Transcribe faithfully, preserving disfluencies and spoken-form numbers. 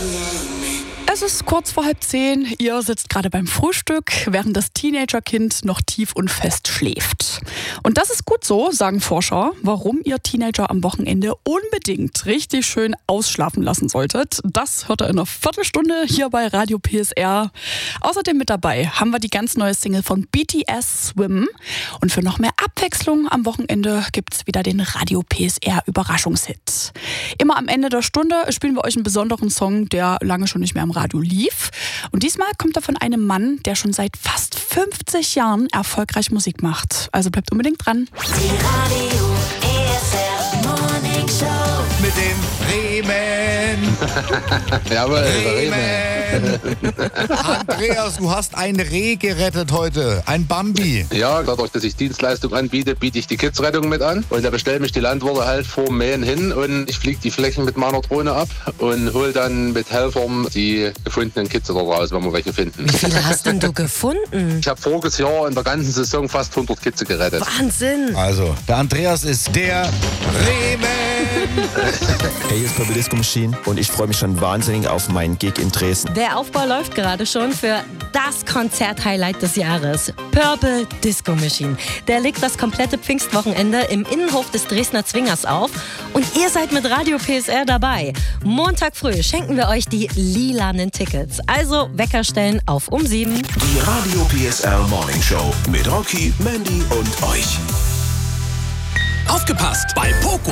Es ist kurz vor halb zehn, ihr sitzt gerade beim Frühstück, während das Teenagerkind noch tief und fest schläft. Und das ist gut so, sagen Forscher, warum ihr Teenager am Wochenende unbedingt richtig schön ausschlafen lassen solltet. Das hört ihr in einer Viertelstunde hier bei Radio P S R. Außerdem mit dabei haben wir die ganz neue Single von B T S, Swim. Und für noch mehr Abwechslung am Wochenende gibt's wieder den Radio P S R Überraschungshit. Immer am Ende der Stunde spielen wir euch einen besonderen Song, der lange schon nicht mehr im Radio lief. Und diesmal kommt er von einem Mann, der schon seit fast fünfzig Jahren erfolgreich Musik macht. Also bleibt unbedingt dran. Die Radio P S R Morning Show. Mit dem Bremen. Jawohl, Bremen. Andreas, du hast ein Reh gerettet heute. Ein Bambi. Ja, dadurch, dass ich Dienstleistung anbiete, biete ich die Kidsrettung mit an. Und da bestellen mich die Landwirte halt vor Mähen hin und ich fliege die Flächen mit meiner Drohne ab und hole dann mit Helfern die gefundenen Kids da raus, wenn wir welche finden. Wie viele hast denn du gefunden? Ich habe voriges Jahr in der ganzen Saison fast hundert Kids gerettet. Wahnsinn! Also, der Andreas ist der Bremen. Hey, hier ist Purple Disco Machine und ich freue mich schon wahnsinnig auf meinen Gig in Dresden. Der Aufbau läuft gerade schon für das Konzert-Highlight des Jahres. Purple Disco Machine. Der legt das komplette Pfingstwochenende im Innenhof des Dresdner Zwingers auf. Und ihr seid mit Radio P S R dabei. Montag früh schenken wir euch die lilanen Tickets. Also Wecker stellen auf um sieben. Die Radio P S R Morning Show mit Rocky, Mandy und euch. Aufgepasst! Bei Poco